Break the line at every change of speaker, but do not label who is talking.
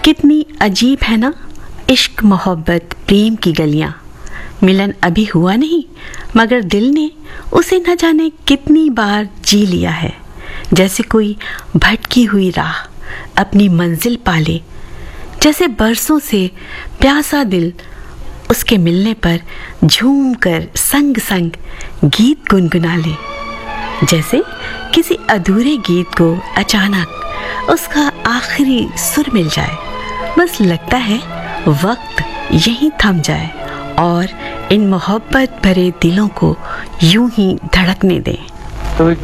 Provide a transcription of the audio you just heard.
कितनी अजीब है ना इश्क मोहब्बत प्रेम की गलियां। मिलन अभी हुआ नहीं मगर दिल ने उसे न जाने कितनी बार जी लिया है। जैसे कोई भटकी हुई राह अपनी मंजिल पाले, जैसे बरसों से प्यासा दिल उसके मिलने पर झूम कर संग संग गीत गुनगुना ले। जैसे किसी अधूरे गीत को अचानक उसका आखिरी सुर मिल जाए, बस लगता है वक्त यहीं थम जाए और इन मोहब्बत भरे दिलों को यूं ही धड़कने दें।